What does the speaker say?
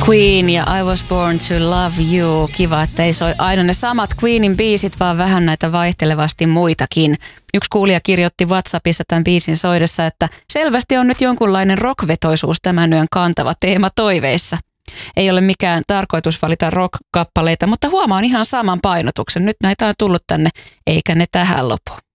Queen ja I Was Born to Love You. Kiva, että ei soi aina ne samat Queenin biisit, vaan vähän näitä vaihtelevasti muitakin. Yksi kuulija kirjoitti WhatsAppissa tämän biisin soidessa, että selvästi on nyt jonkunlainen rockvetoisuus tämän yön kantava teema toiveissa. Ei ole mikään tarkoitus valita rock-kappaleita, mutta huomaan ihan saman painotuksen. Nyt näitä on tullut tänne, eikä ne tähän lopu.